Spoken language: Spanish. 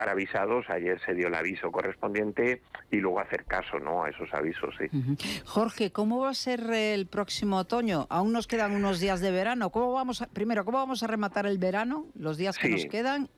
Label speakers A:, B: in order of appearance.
A: avisados. Ayer se dio el aviso correspondiente y luego hacer caso, ¿no?, a esos avisos, sí.
B: Jorge, ¿cómo va a ser el próximo otoño? Aún nos quedan unos días de verano. ¿Cómo vamos a rematar el verano, los días que nos quedan?